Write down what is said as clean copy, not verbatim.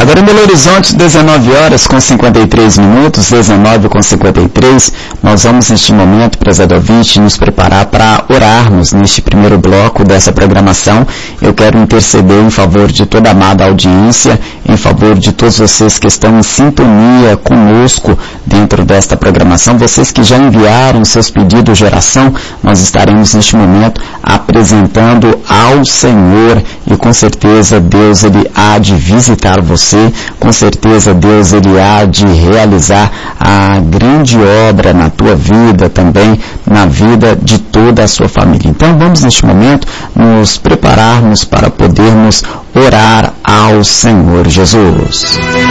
Agora em Belo Horizonte, 19 horas com 53 minutos, 19 com 53, nós vamos neste momento, prezado ouvinte, nos preparar para orarmos neste primeiro bloco dessa programação. Eu quero interceder em favor de toda a amada audiência, em favor de todos vocês que estão em sintonia conosco dentro desta programação, vocês que já enviaram seus pedidos de oração, nós estaremos neste momento apresentando ao Senhor e com certeza Deus ele há de visitar você, com certeza Deus ele há de realizar a grande obra na tua vida também, na vida de toda a sua família. Então vamos neste momento nos prepararmos para podermos orar ao Senhor Jesus.